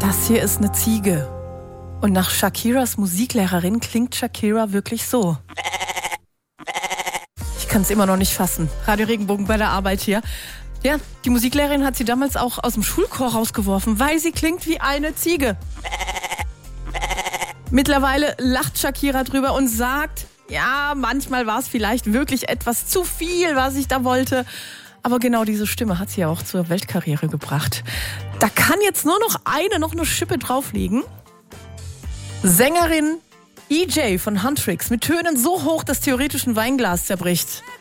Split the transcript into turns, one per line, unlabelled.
Das hier ist eine Ziege. Und nach Shakiras Musiklehrerin klingt Shakira wirklich so. Ich kann es immer noch nicht fassen. Radio Regenbogen bei der Arbeit hier. Ja, die Musiklehrerin hat sie damals auch aus dem Schulchor rausgeworfen, weil sie klingt wie eine Ziege. Mittlerweile lacht Shakira drüber und sagt, ja, manchmal war es vielleicht wirklich etwas zu viel, was ich da wollte. Aber genau diese Stimme hat sie ja auch zur Weltkarriere gebracht. Da kann jetzt nur noch eine Schippe drauflegen. Sängerin EJ von Huntrix mit Tönen so hoch, dass theoretisch ein Weinglas zerbricht.